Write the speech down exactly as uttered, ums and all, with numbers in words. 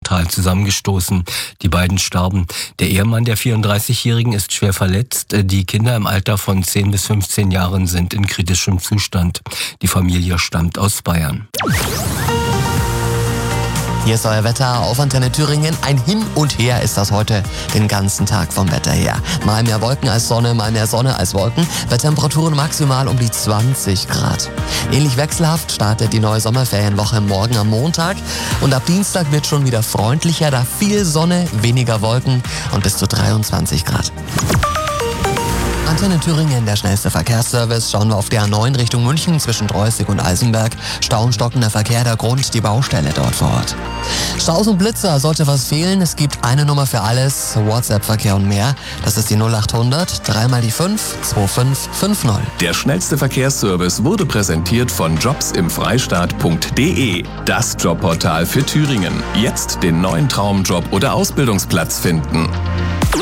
brutal zusammengestoßen. Die beiden starben. Der Ehemann der vierunddreißigjährigen ist schwer verletzt. Die Kinder im Alter von zehn bis fünfzehn Jahren sind in kritischem Zustand. Die Familie stammt aus Bayern. Hier ist euer Wetter auf Antenne Thüringen. Ein Hin und Her ist das heute den ganzen Tag vom Wetter her. Mal mehr Wolken als Sonne, mal mehr Sonne als Wolken. Bei Temperaturen maximal um die zwanzig Grad. Ähnlich wechselhaft startet die neue Sommerferienwoche morgen am Montag. Und ab Dienstag wird schon wieder freundlicher, da viel Sonne, weniger Wolken und bis zu dreiundzwanzig Grad. Antenne Thüringen, der schnellste Verkehrsservice. Schauen wir auf der A neun Richtung München zwischen Dreußig und Eisenberg. Stau und stockender Verkehr, der Grund, die Baustelle dort vor Ort. Staus und Blitzer, sollte was fehlen. Es gibt eine Nummer für alles, WhatsApp-Verkehr und mehr. Das ist die null acht hundert, dreimal die fünf, zwei fünf fünf null. Der schnellste Verkehrsservice wurde präsentiert von jobs im freistaat punkt de. Das Jobportal für Thüringen. Jetzt den neuen Traumjob oder Ausbildungsplatz finden.